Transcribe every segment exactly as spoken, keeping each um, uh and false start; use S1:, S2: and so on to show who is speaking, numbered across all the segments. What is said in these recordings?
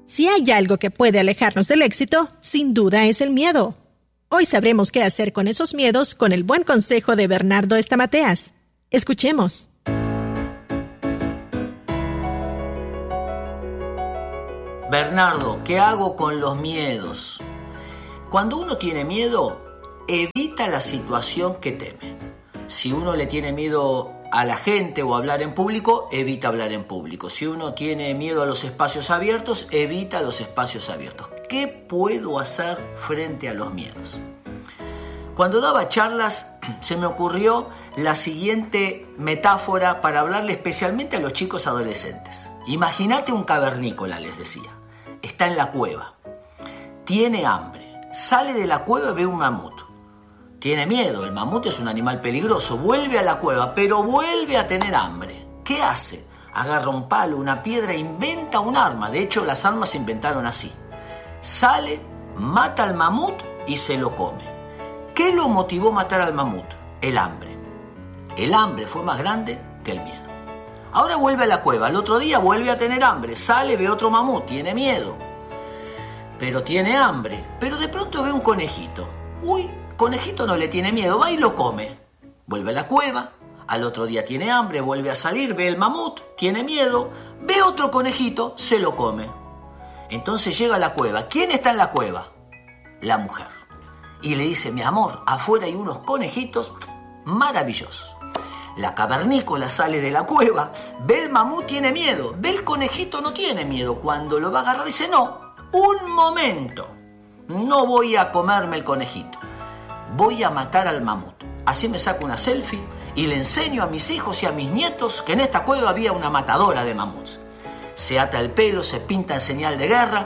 S1: Si hay algo que puede alejarnos del éxito, sin duda es el miedo. Hoy sabremos qué hacer con esos miedos con el buen consejo de Bernardo Estamateas. Escuchemos.
S2: Bernardo, ¿qué hago con los miedos? Cuando uno tiene miedo, evita la situación que teme. Si uno le tiene miedo a la gente o a hablar en público, evita hablar en público. Si uno tiene miedo a los espacios abiertos, evita los espacios abiertos. ¿Qué puedo hacer frente a los miedos? Cuando daba charlas, se me ocurrió la siguiente metáfora para hablarle especialmente a los chicos adolescentes. Imagínate un cavernícola, les decía. Está en la cueva. Tiene hambre. Sale de la cueva y ve un mamut. Tiene miedo, el mamut es un animal peligroso. Vuelve a la cueva, pero vuelve a tener hambre. ¿Qué hace? Agarra un palo, una piedra, inventa un arma. De hecho, las armas se inventaron así. Sale, mata al mamut y se lo come. ¿Qué lo motivó a matar al mamut? El hambre. El hambre fue más grande que el miedo. Ahora vuelve a la cueva. Al otro día vuelve a tener hambre. Sale, ve otro mamut. Tiene miedo. Pero tiene hambre. Pero de pronto ve un conejito. Uy, conejito no le tiene miedo. Va y lo come. Vuelve a la cueva. Al otro día tiene hambre. Vuelve a salir. Ve el mamut. Tiene miedo. Ve otro conejito. Se lo come. Entonces llega a la cueva. ¿Quién está en la cueva? La mujer. Y le dice, mi amor, afuera hay unos conejitos maravillosos. La cavernícola sale de la cueva, ve el mamut, tiene miedo, ve el conejito, no tiene miedo. Cuando lo va a agarrar dice, no, un momento, no voy a comerme el conejito, voy a matar al mamut. Así me saco una selfie y le enseño a mis hijos y a mis nietos que en esta cueva había una matadora de mamuts. Se ata el pelo, se pinta en señal de guerra,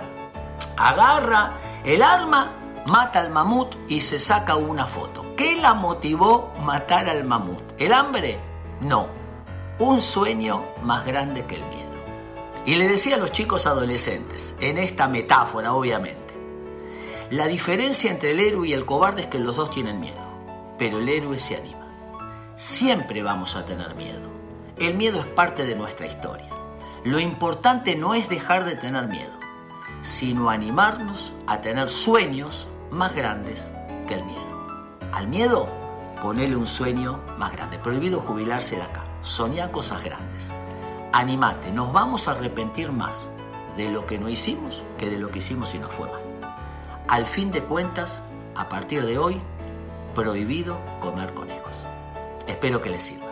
S2: agarra el arma, mata al mamut y se saca una foto. ¿Qué la motivó matar al mamut? ¿El hambre? No. Un sueño más grande que el miedo. Y le decía a los chicos adolescentes, en esta metáfora obviamente, la diferencia entre el héroe y el cobarde es que los dos tienen miedo, pero el héroe se anima. Siempre vamos a tener miedo. El miedo es parte de nuestra historia. Lo importante no es dejar de tener miedo, sino animarnos a tener sueños más grandes que el miedo. Al miedo, ponele un sueño más grande. Prohibido jubilarse de acá. Soñá cosas grandes. Animate, nos vamos a arrepentir más de lo que no hicimos que de lo que hicimos y nos fue mal. Al fin de cuentas, a partir de hoy, prohibido comer conejos. Espero que les sirva.